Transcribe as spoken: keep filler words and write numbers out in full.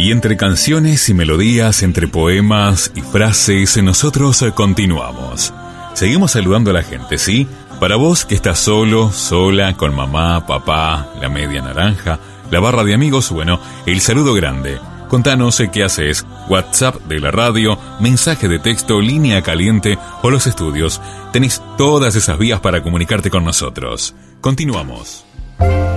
Y entre canciones y melodías, entre poemas y frases, nosotros continuamos. Seguimos saludando a la gente, ¿sí? Para vos que estás solo, sola, con mamá, papá, la media naranja, la barra de amigos, bueno, el saludo grande. Contanos qué haces, WhatsApp de la radio, mensaje de texto, línea caliente o los estudios. Tenés todas esas vías para comunicarte con nosotros. Continuamos.